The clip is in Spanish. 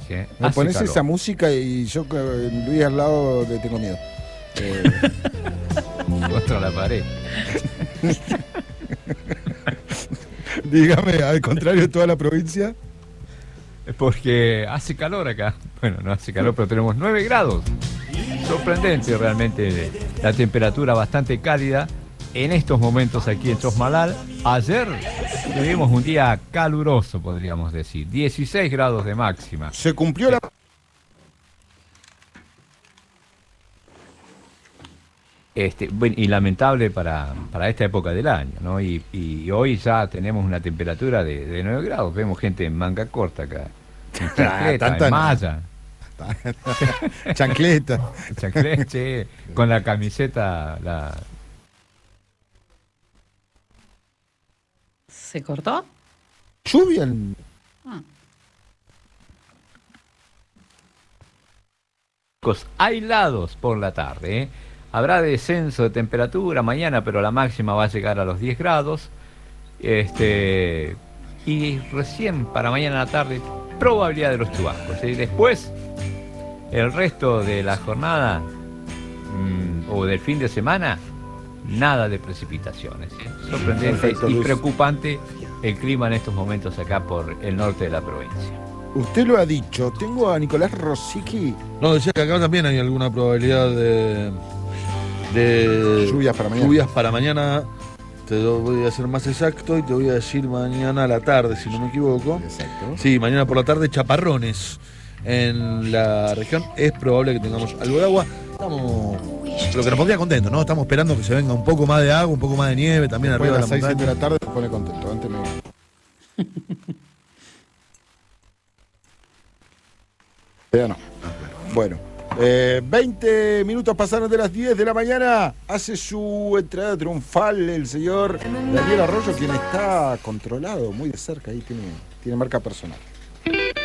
¿eh? Me Hace pones calor. esa música y yo, Luis, al lado le tengo miedo. Contra la pared. Dígame, al contrario de toda la provincia. Porque hace calor acá. Bueno, no hace calor, pero tenemos 9 grados. Sorprendente realmente la temperatura bastante cálida en estos momentos aquí en Chosmalal. Ayer tuvimos un día caluroso, podríamos decir. 16 grados de máxima. Se cumplió la... Bueno, y lamentable para esta época del año, ¿no? Y hoy ya tenemos una temperatura de 9 grados. Vemos gente en manga corta acá. En chancleta, tanta en no. malla. Chancleta. Chanclete, con la camiseta, ¿Se cortó? Lluvia en... aislados por la tarde, ¿eh? Habrá descenso de temperatura mañana, pero la máxima va a llegar a los 10 grados. Y recién para mañana a la tarde, probabilidad de los chubascos, ¿eh? Después, el resto de la jornada o del fin de semana, nada de precipitaciones, ¿eh? Sorprendente. Perfecto, y Luis. preocupante el clima en estos momentos acá por el norte de la provincia. Usted lo ha dicho. Tengo a Nicolás Rosicky. No, decía que acá también hay alguna probabilidad de Lluvias para mañana. lluvias para mañana. Te lo voy a hacer más exacto y te voy a decir mañana a la tarde, si no me equivoco. Exacto. Sí, mañana por la tarde chaparrones en la región. Es probable que tengamos algo de agua. Estamos, lo que nos pondría contento, ¿no? Estamos esperando que se venga un poco más de agua, un poco más de nieve también Después arriba de de las la 6, 7 de montaña. la tarde se pone contento. Antes me... Ya no. Bueno, 20 minutos pasaron de las 10 de la mañana. Hace su entrada triunfal el señor Daniel Arroyo, quien está controlado muy de cerca. Ahí tiene marca personal.